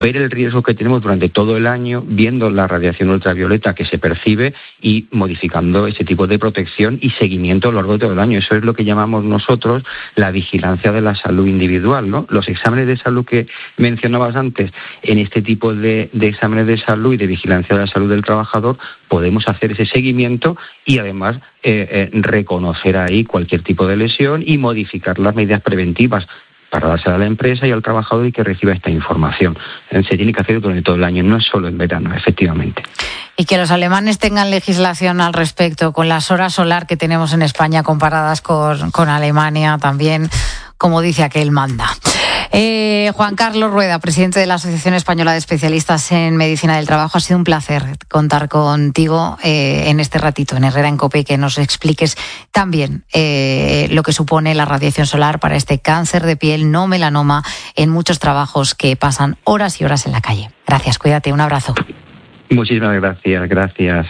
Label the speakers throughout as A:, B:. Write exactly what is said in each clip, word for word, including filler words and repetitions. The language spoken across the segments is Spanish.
A: ver el riesgo que tenemos durante todo el año, viendo la radiación ultravioleta que se percibe y modificando ese tipo de protección y seguimiento a lo largo de todo el año. Eso es lo que llamamos nosotros la vigilancia de la salud individual, ¿no? Los exámenes de salud que mencionabas antes, en este tipo de, de exámenes de salud y de vigilancia de la salud del trabajador, podemos hacer ese seguimiento y además eh, eh, reconocer ahí cualquier tipo de lesión y modificar las medidas preventivas para dársela a la empresa y al trabajador y que reciba esta información. Se tiene que hacer durante todo el año, no es solo en verano, efectivamente.
B: Y que los alemanes tengan legislación al respecto, con las horas solar que tenemos en España comparadas con, con Alemania también, como dice aquel manda. Eh, Juan Carlos Rueda, presidente de la Asociación Española de Especialistas en Medicina del Trabajo, ha sido un placer contar contigo eh, en este ratito en Herrera en COPE y que nos expliques también eh, lo que supone la radiación solar para este cáncer de piel no melanoma en muchos trabajos que pasan horas y horas en la calle. Gracias, cuídate, un abrazo.
A: Muchísimas gracias, gracias.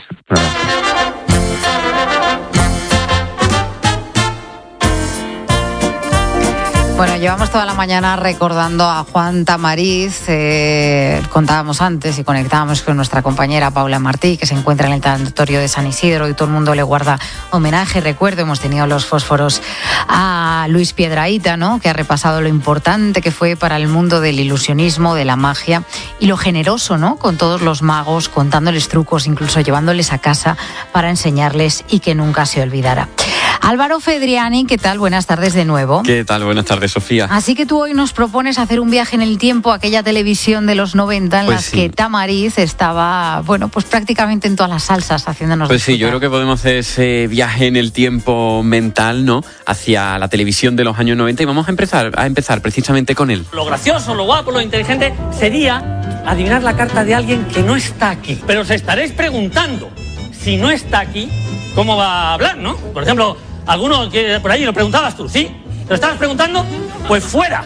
B: Bueno, llevamos toda la mañana recordando a Juan Tamariz. Eh, contábamos antes y conectábamos con nuestra compañera Paula Martí, que se encuentra en el tanatorio de San Isidro y todo el mundo le guarda homenaje. Recuerdo, hemos tenido los fósforos a Luis Piedrahita, ¿no?, que ha repasado lo importante que fue para el mundo del ilusionismo, de la magia y lo generoso, ¿no?, con todos los magos, contándoles trucos, incluso llevándoles a casa para enseñarles y que nunca se olvidara. Álvaro Fedriani, ¿qué tal? Buenas tardes de nuevo.
C: ¿Qué tal? Buenas tardes, Sofía.
B: Así que tú hoy nos propones hacer un viaje en el tiempo a aquella televisión de los noventa en
C: pues
B: las
C: sí.
B: que Tamariz estaba, bueno, pues prácticamente en todas las salsas haciéndonos
C: Pues
B: disfrutar.
C: sí, yo creo que podemos hacer ese viaje en el tiempo mental, ¿no?, hacia la televisión de los años noventa y vamos a empezar, a empezar precisamente con él.
D: Lo gracioso, lo guapo, lo inteligente sería adivinar la carta de alguien que no está aquí. Pero os estaréis preguntando, si no está aquí, ¿cómo va a hablar, no? Por ejemplo, alguno que por ahí lo preguntabas tú, ¿sí? ¿Lo estabas preguntando? Pues fuera.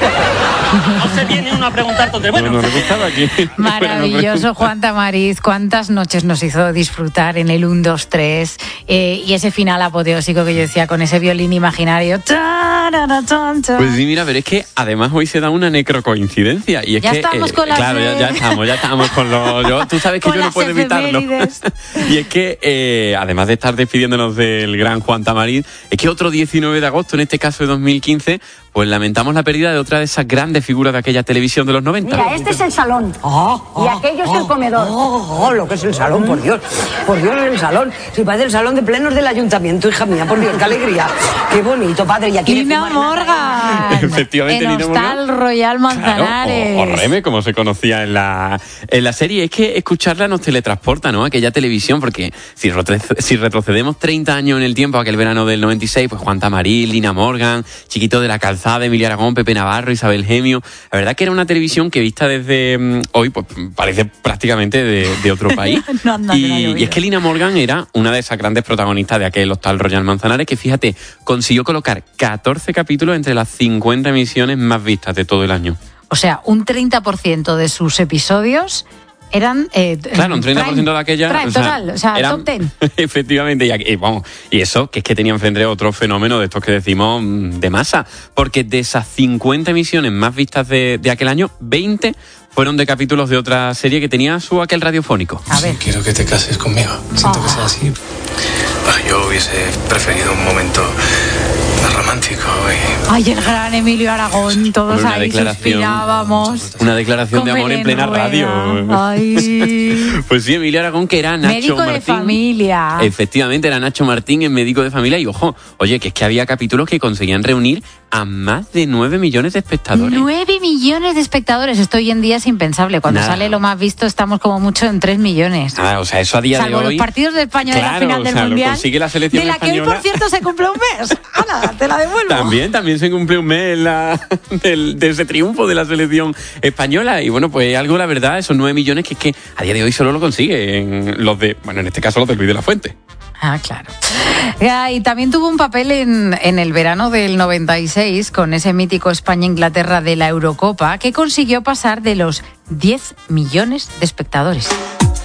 D: No se viene uno a preguntar tonterías. Bueno,
C: no, no me gustaba aquí.
B: Maravilloso, Juan Tamariz. Cuántas noches nos hizo disfrutar en el uno, dos, tres eh, y ese final apoteósico que yo decía con ese violín imaginario.
C: Pues sí, mira, pero es que además hoy se da una necrocoincidencia. Y es
B: ya
C: que,
B: estamos
C: eh,
B: con las...
C: Claro, ya, ya estamos, ya estamos con los... Yo, tú sabes que yo no puedo evitarlo. Y es que, eh, además de estar despidiéndonos del gran Juan Tamariz, es que otro diecinueve de agosto, en este caso de dos mil quince, pues lamentamos la pérdida de otra de esas grandes figuras de aquella televisión de los noventa.
E: Mira, este es el salón. Oh, oh, y aquello es oh, el comedor.
F: Oh, oh, lo que es el salón, por Dios. Por Dios, el salón. Si parece el salón de plenos del ayuntamiento, hija mía, por Dios, qué alegría. Qué bonito, padre. Y aquí
B: Lina Morgan.
C: Efectivamente,
B: en
C: Lina Morgan.
B: Hostal Royal Manzanares.
C: Claro, o, o Reme, como se conocía en la, en la serie. Es que escucharla nos teletransporta, ¿no?, aquella televisión, porque si, si retrocedemos treinta años en el tiempo, aquel verano del noventa y seis, pues Juan Tamariz, Lina Morgan, Chiquito de la Calzada, Emilia Aragón, Pepe Navarro, Isabel Gemio. La verdad que era una televisión que vista desde um, hoy, pues parece prácticamente de, de otro país.
B: no, anda,
C: y,
B: no
C: y es que Lina Morgan era una de esas grandes protagonistas de aquel Hostal Royal Manzanares que, fíjate, consiguió colocar catorce capítulos entre las cincuenta emisiones más vistas de todo el año.
B: O sea, un treinta por ciento de sus episodios eran... Eh,
C: claro, un treinta por ciento de aquella...
B: Prime,
C: o sea,
B: total, o sea,
C: eran,
B: top ten.
C: Efectivamente, y, y, vamos, y eso, que es que tenía enfrente otro fenómeno de estos que decimos de masa, porque de esas cincuenta emisiones más vistas de, de aquel año, veinte fueron de capítulos de otra serie que tenía su aquel radiofónico.
B: A ver.
G: Sí, quiero que te cases conmigo. Siento oh. que sea así. Bueno, yo hubiese preferido un momento más romántico y...
B: Ay, el gran Emilio Aragón, todos una ahí suspirábamos.
C: Una declaración de amor en plena radio.
B: Ay.
C: Pues sí, Emilio Aragón, que era Nacho
B: Médico
C: Martín.
B: de familia.
C: Efectivamente, era Nacho Martín en Médico de Familia. Y ojo, oye, que es que había capítulos que conseguían reunir a más de nueve millones de espectadores.
B: nueve millones de espectadores. Esto hoy en día es impensable. Cuando Nada. sale lo más visto estamos como mucho en tres millones.
C: Ah, o sea, eso a día
B: Salvo
C: de hoy...
B: los partidos de España
C: claro,
B: de la final
C: o
B: del
C: sea,
B: Mundial.
C: Lo consigue la selección
B: de la
C: española.
B: que hoy, por cierto, se cumple un mes. ¡Hala, te la devuelvo!
C: También, también se cumple un mes en la, del, de ese triunfo de la selección española. Y bueno, pues algo, la verdad, esos nueve millones que es que a día de hoy solo lo consiguen los de... Bueno, en este caso los de Luis de la Fuente.
B: Ah, claro. Y también tuvo un papel en, en el verano del noventa y seis con ese mítico España-Inglaterra de la Eurocopa que consiguió pasar de los diez millones de espectadores.